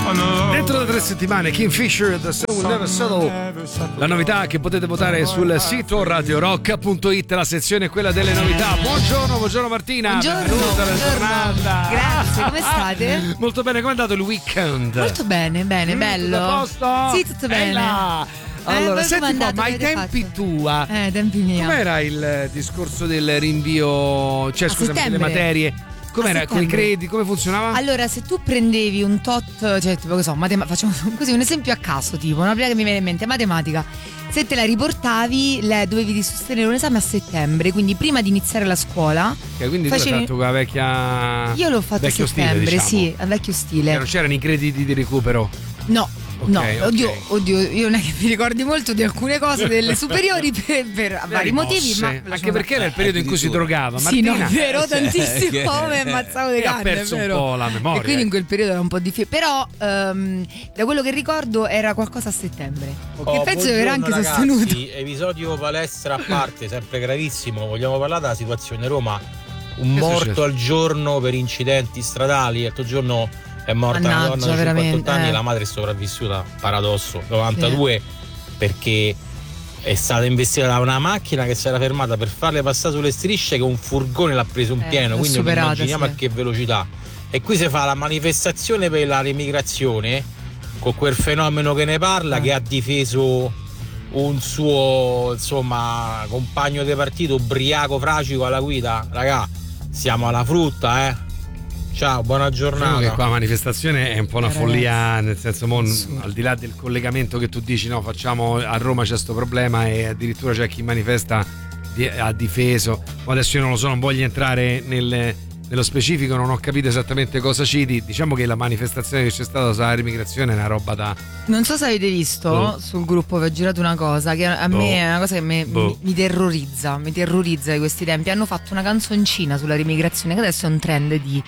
Dentro da 3 settimane Kingfisher, The Sun Will Never Settle. La novità che potete votare sul sito radiorock.it. La sezione è quella delle novità. Buongiorno Martina. Buongiorno. Benvenuta alla giornata. Grazie, come state? Molto bene, come è andato il weekend? Molto bene, bello. Tutto a posto? Sì, tutto bene. Allora, voi senti come un po', andate? ma ai tempi fatto? tua, tempi miei. com'era il discorso del rinvio, cioè scusami, delle settembre. materie? Com'era con i settembre. crediti? Come funzionava? Allora, se tu prendevi un tot, cioè tipo che so, facciamo così un esempio a caso, tipo una prima che mi viene in mente, matematica. Se te la riportavi, dovevi sostenere un esame a settembre, quindi prima di iniziare la scuola. Okay, quindi tu l'hai fatto con la vecchia. Io l'ho fatto a settembre, stile, diciamo. sì, a vecchio stile. Che non c'erano i crediti di recupero. No. Okay, no, okay. oddio, io non è che mi ricordi molto di alcune cose delle superiori per vari motivi, ma anche perché era il periodo in cui si drogava. Sì, Martina, no, è vero, tantissimo, come ammazzavo dei canne, ha perso un po' la memoria. E quindi in quel periodo era un po' difficile, però da quello che ricordo era qualcosa a settembre. Che penso di aver anche sostenuto. Episodio palestra a parte, sempre gravissimo. Vogliamo parlare della situazione a Roma? Un morto al giorno per incidenti stradali. L'altro giorno è morta una donna di 58 anni e la madre è sopravvissuta, paradosso, 92, perché è stata investita da una macchina che si era fermata per farle passare sulle strisce, che un furgone l'ha preso in pieno, quindi immaginiamo a che velocità. E qui si fa la manifestazione per la remigrazione con quel fenomeno che ne parla, che ha difeso un suo compagno di partito ubriaco fracico alla guida. Ragà, siamo alla frutta, Ciao, buona giornata. Che qua la manifestazione è un po' una follia, nel senso, al di là del collegamento che tu dici, no, facciamo a Roma c'è sto problema e addirittura c'è chi manifesta ha difeso. Adesso io non lo so, non voglio entrare nello specifico, non ho capito esattamente cosa citi. Diciamo che la manifestazione che c'è stata sulla remigrazione è una roba da. Non so se avete visto sul gruppo, vi ho girato una cosa che a me è una cosa che mi terrorizza di questi tempi. Hanno fatto una canzoncina sulla remigrazione che adesso è un trend di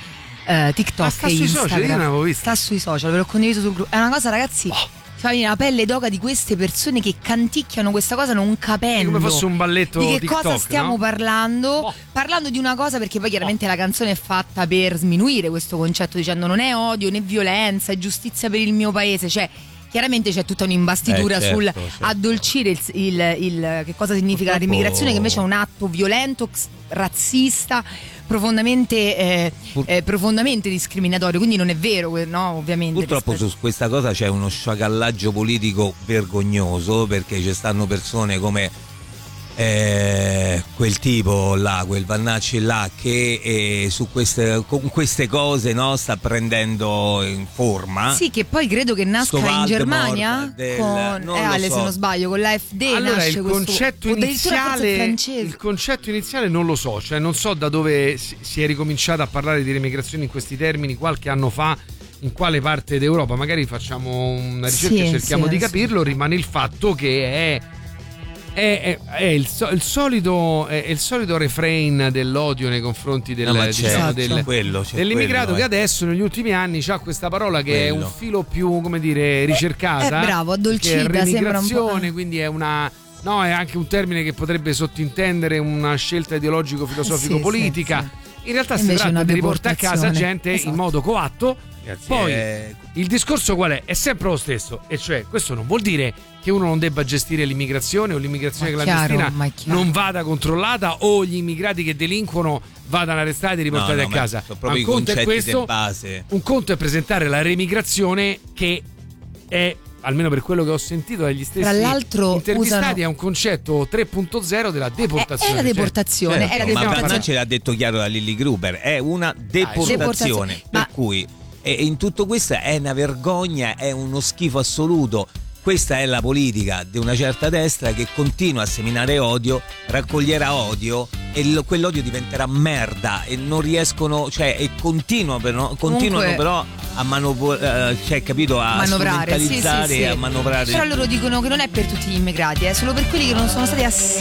TikTok e Instagram. Sta sui social, ve l'ho condiviso sul gruppo. È una cosa, ragazzi, fa venire la pelle d'oca di queste persone che canticchiano questa cosa non capendo come fosse un balletto di che TikTok, cosa stiamo parlando. Parlando di una cosa, perché poi chiaramente la canzone è fatta per sminuire questo concetto, dicendo non è odio né violenza, è giustizia per il mio paese, cioè chiaramente c'è tutta un'imbastitura sul addolcire il che cosa significa la remigrazione, che invece è un atto violento, razzista, profondamente discriminatorio, quindi non è vero, no, ovviamente. Purtroppo su questa cosa c'è uno sciacallaggio politico vergognoso, perché ci stanno persone come quel tipo là, quel Vannacci là, che con queste cose, no, sta prendendo in forma. Sì, che poi credo che nasca in Germania con se non sbaglio, con l'AfD. Allora nasce il concetto iniziale non lo so, cioè non so da dove si è ricominciato a parlare di remigrazione in questi termini qualche anno fa, in quale parte d'Europa. Magari facciamo una ricerca e cerchiamo di capirlo. Rimane il fatto che è il solito refrain dell'odio nei confronti dell'immigrato, che adesso negli ultimi anni c'ha questa parola che è un filo più, come dire, ricercata. Bravo, addolcita, sembra un po'. Quindi è una. No, è anche un termine che potrebbe sottintendere una scelta ideologico-filosofico-politica. Sì. In realtà si tratta di riportare a casa gente in modo coatto. Poi il discorso qual è? È sempre lo stesso, e cioè questo non vuol dire che uno non debba gestire l'immigrazione o l'immigrazione clandestina non vada controllata o gli immigrati che delinquono vadano arrestati e riportati a casa. Ma un conto è questo, un conto è presentare la remigrazione, che è, almeno per quello che ho sentito dagli stessi intervistati, è un concetto 3.0 della deportazione. È la deportazione. Ma Vannacci l'ha detto chiaro da Lilli Gruber, è una deportazione. Per cui in tutto questo è una vergogna, è uno schifo assoluto. Questa è la politica di una certa destra che continua a seminare odio, raccoglierà odio e quell'odio diventerà merda e non riescono, cioè, e continuano però a manovrare, strumentalizzare, a manovrare. Però loro dicono che non è per tutti gli immigrati, è solo per quelli che non sono stati